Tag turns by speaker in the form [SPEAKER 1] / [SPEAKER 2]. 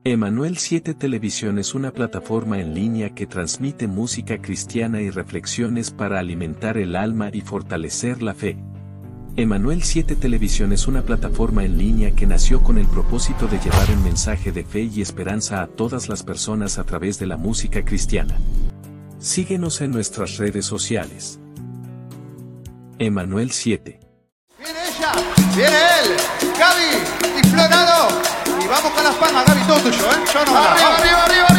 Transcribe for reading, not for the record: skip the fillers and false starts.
[SPEAKER 1] Emanuel 7 Televisión es una plataforma en línea que transmite música cristiana y reflexiones para alimentar el alma y fortalecer la fe. Emanuel 7 Televisión es una plataforma en línea que nació con el propósito de llevar un mensaje de fe y esperanza a todas las personas a través de la música cristiana. Síguenos en nuestras redes sociales. Emanuel 7.
[SPEAKER 2] Viene ella, viene él, Gaby y Florado. Y vamos con las palmas, Gaby, todo tuyo, ¿eh? Yo no. Arriba, arriba, arriba, arriba.